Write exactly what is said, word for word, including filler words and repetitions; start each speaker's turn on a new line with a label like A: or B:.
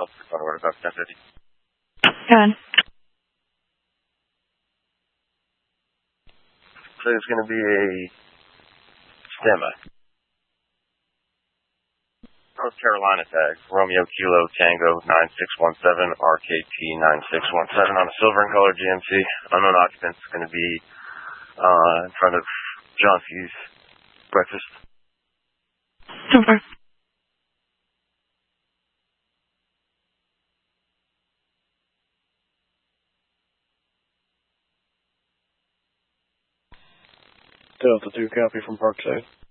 A: call for order about ten fifty.
B: Done.
A: So it's going to be a standby. North Carolina tag, Romeo Kilo Tango nine six one seven, R K T nine six one seven on a silver and color G M C. Unknown occupants going to be uh, in front of John C's breakfast.
B: Over.
C: Delta two, copy from Parkside.